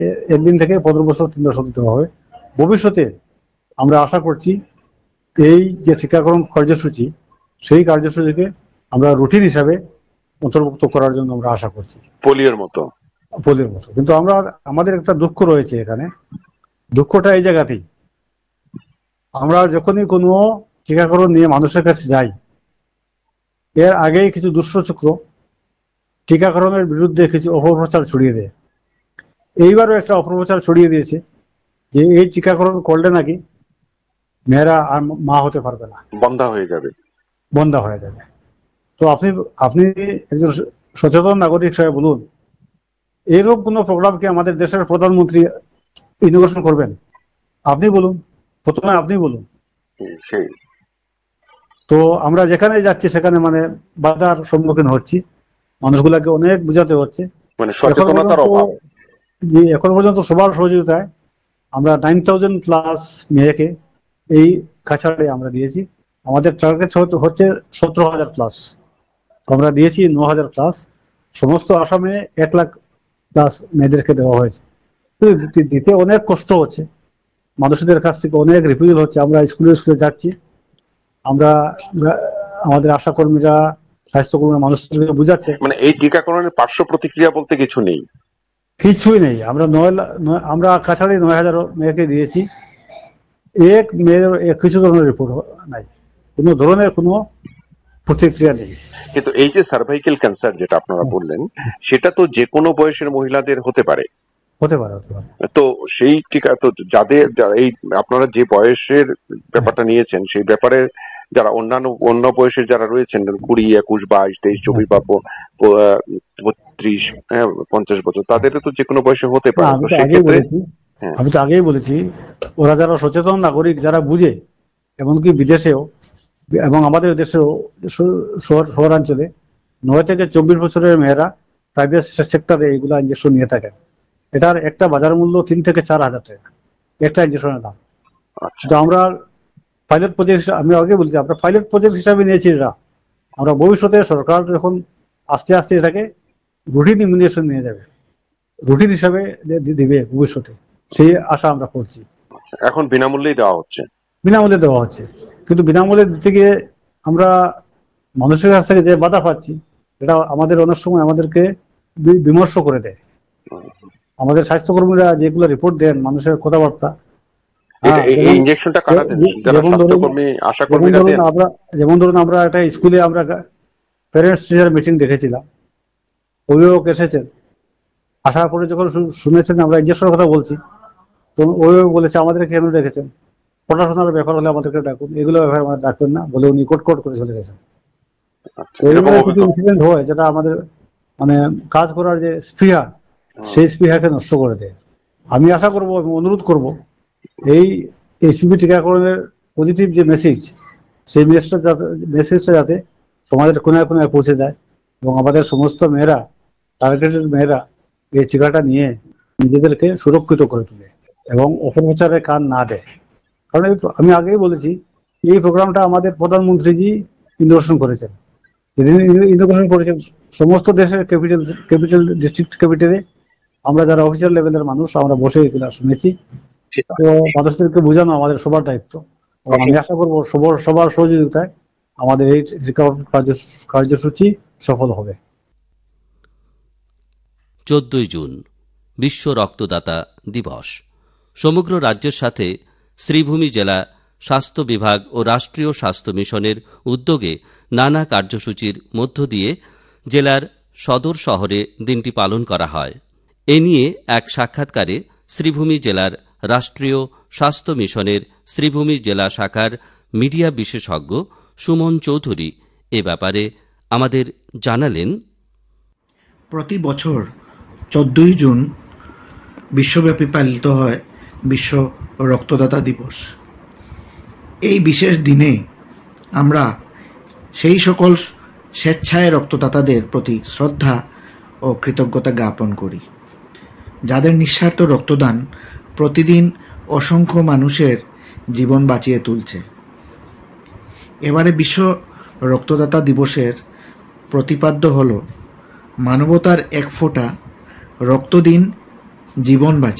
একদিন থেকে 15 বছর 3 বছর দেওয়া হবে। ভবিষ্যতে আমরা আশা করছি এই যে টিকাকরণ কার্যসূচি, সেই কার্যসূচিকে আমরা রুটিন হিসাবে অন্তর্ভুক্ত করার জন্য আমরা আশা করছি, পোলিওর মতো। কিন্তু আমাদের একটা দুঃখ রয়েছে এখানে। দুঃখটা এই জায়গাতেই, আমরা যখনই কোনো টিকাকরণ নিয়ে মানুষের কাছে যাই, এর আগেই কিছু দুষ্ট চক্র টিকাকরণের বিরুদ্ধে কিছু অপপ্রচার ছড়িয়ে দেয়। এইবারও একটা অপপ্রচার ছড়িয়ে দিয়েছে যে এই টিকাকরণ করলে নাকি মেয়েরা আর মা হতে পারবে না, বন্ধা হয়ে যাবে। তো আপনি একজন সচেতন নাগরিক হিসেবে বলুন, এরকম কোন প্রোগ্রাম কি আমাদের দেশের প্রধানমন্ত্রী ইনোভেশন করবেন? আপনি বলুন, প্রথমে আপনি বলুন। সেই তো আমরা যেখানে যাচ্ছি সেখানে বাধার সম্মুখীন হচ্ছি, মানুষগুলাকে অনেক বোঝাতে হচ্ছে, মানে সচেতনতার অভাব। জি, এখন পর্যন্ত সবার সহযোগিতায় আমরা 9000+ মেয়েকে এই কাছাড়ে আমরা দিয়েছি। আমাদের টার্গেট হচ্ছে 17,000+, আমরা দিয়েছি 9,000+। সমস্ত আসামে 1,00,000+ মেয়েদেরকে দেওয়া হয়েছে। দিতে অনেক কষ্ট হচ্ছে, মানুষদের কাছ থেকে অনেক রিফিউজাল হচ্ছে। আমরা স্কুলে যাচ্ছি, আমরা আমাদের আশা কর্মীরা, স্বাস্থ্যকর্মীরা মানুষদেরকে বুঝাচ্ছে, মানে এই টিকাকরণের পার্শ্ব প্রতিক্রিয়া বলতে কিছু নেই, কিছুই নেই। আমরা কাছাড়ে 9,000 মেয়েকে দিয়েছি, এক মেয়ের কিছু ধরনের রিপোর্ট নাই, কোনো ধরনের কোনো প্রতিক্রিয়া নেই। কিন্তু এই যে সার্ভাইকেল ক্যান্সার যেটা আপনারা বললেন, সেটা তো যে কোনো বয়সের মহিলাদের হতে পারে। তো সেই টিকা তো এই আপনারা যে বয়সের ব্যাপারটা নিয়েছেন, সেই ব্যাপারে যারা অন্য বয়সের যারা রয়েছেন 20, 21, 22, 23, 24 বা 32, 50 বছর, তাদের তো যে কোনো বয়সে হতে পারে। তো সেক্ষেত্রে আমি তো আগেই বলেছি, ওরা যারা সচেতন নাগরিক, যারা বুঝে, এমনকি বিদেশেও এবং আমাদের দেশেও শহরাঞ্চলে 9 থেকে 24 বছরের মেয়েরা প্রাইভেট সেক্টরে এইগুলা ইঞ্জেকশন নিয়ে থাকেন। এটার একটা বাজার মূল্য 3 থেকে 4,000 টাকা একটা ইঞ্জেকশনের দাম। তো আমরা পাইলট প্রজেক্ট, আমি আগে বলছি, আমরা পাইলট প্রজেক্ট হিসাবে নিয়েছি এটা। আমরা ভবিষ্যতে সরকার যখন আস্তে আস্তে এটাকে রুটিন ইমিউনেশন নিয়ে যাবে, রুটিন হিসাবে দিবে ভবিষ্যতে, সেই আশা আমরা করছি। এখন বিনামূল্যেই দেওয়া হচ্ছে, কিন্তু বিনামূল্যে দিতে গিয়ে আমরা মানুষের কাছ থেকে যে বাধা পাচ্ছি, এটা আমাদের অনেক সময় আমাদেরকে বিমর্ষ করে দেয়। আমাদের স্বাস্থ্যকর্মীরা যেগুলো রিপোর্ট দেন, মানুষের কথাবার্তা, যেমন ধরুন আমরা একটা স্কুলে আমরা প্যারেন্টস টিচার মিটিং দেখেছিলাম, অভিভাবক এসেছেন, আসার পরে যখন শুনেছেন আমরা ইঞ্জেকশনের কথা বলছি, তো অভিভাবক বলেছে আমাদের কেন রেখেছেন, পড়াশোনার ব্যাপার হলে আমাদেরকে ডাকুন, এগুলো ব্যাপারে আমাদের ডাকবেন না বলে উনি কোট করে চলে গেছেন। কিছু ইনসিডেন্ট হয় যেটা আমাদের কাজ করার যে স্পৃহা, সেই স্পৃহাকে নষ্ট করে দেয়। আমি আশা করবো, আমি অনুরোধ করব, এই এইচপিভি টিকাকরণের পজিটিভ যে মেসেজ, সেই মেসেজটা যাতে সমাজের কোনায় কোনায় পৌঁছে যায় এবং আমাদের সমস্ত মেয়েরা, টার্গেটেড মেয়েরা এই টিকাটা নিয়ে নিজেদেরকে সুরক্ষিত করে তোলে এবং অপপ্রচারে কান না দেয়। কারণ আমি আগেই বলেছি, এই প্রোগ্রামটা আমাদের প্রধানমন্ত্রীজি ইনোভেশন করেছেন। ইনোভেশন করেছেন সমস্ত দেশের ক্যাপিটাল ডিস্ট্রিক্ট ক্যাপিটালে আমরা যারা অফিসিয়াল লেভেলের মানুষ, আমরা বসে এগুলো শুনেছি। তো মানুষদেরকে বোঝানো আমাদের সবার দায়িত্ব। আমি আশা করবো সবার সহযোগিতায় আমাদের এই কার্যসূচি সফল হবে। 14 জুন বিশ্ব রক্তদাতা দিবস। সমগ্র রাজ্যের সাথে শ্রীভূমি জেলা স্বাস্থ্য বিভাগ ও রাষ্ট্রীয় স্বাস্থ্য মিশনের উদ্যোগে নানা কার্যসূচির মধ্য দিয়ে জেলার সদর শহরে দিনটি পালন করা হয়। এ নিয়ে এক সাক্ষাৎকারে শ্রীভূমি জেলার রাষ্ট্রীয় স্বাস্থ্য মিশনের শ্রীভূমি জেলা শাখার মিডিয়া বিশেষজ্ঞ সুমন চৌধুরী এ ব্যাপারে আমাদের জানালেন, প্রতি বছর 14 জুন বিশ্বব্যাপী পালিত হয় বিশ্ব রক্তদাতা দিবস। এই বিশেষ দিনে আমরা সেই সকল স্বেচ্ছায় রক্তদাতাদের প্রতি শ্রদ্ধা ও কৃতজ্ঞতা জ্ঞাপন করি, যাদের নিঃস্বার্থ রক্তদান প্রতিদিন অসংখ্য মানুষের জীবন বাঁচিয়ে তুলছে। এবারে বিশ্ব রক্তদাতা দিবসের প্রতিপাদ্য হল মানবতার এক ফোঁটা রক্ত দিন জীবন বাঁচায়।